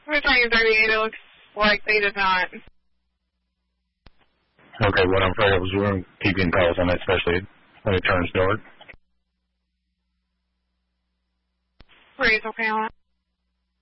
We're trying 38. It looks like they did not. Okay, what I'm afraid of is we're going to keep getting calls on that, especially when it turns dark. Ray's okay on it.